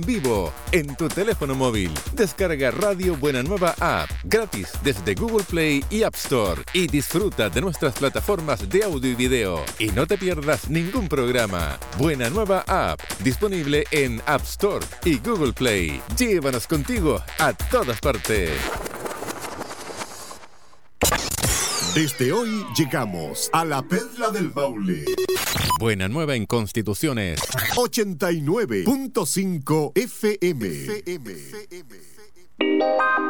vivo en tu teléfono móvil. Descarga Radio Buena Nueva App gratis desde Google Play y App Store y disfruta de nuestras plataformas de audio y video. Y no te pierdas ningún programa. Buena Nueva App, disponible en App Store y Google Play. Llévanos contigo a todas partes. Desde hoy llegamos a la Perla del Maule. Buena Nueva en Constituciones 89.5 FM.